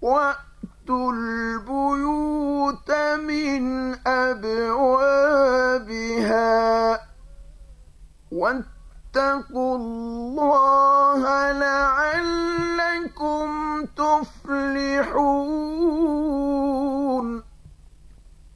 وَأْتُوا الْبُيُوتَ مِنْ أَبْوَابِهَا وَاتَّقُوا اللَّهَ لَعَلَّكُمْ تُفْلِحُونَ.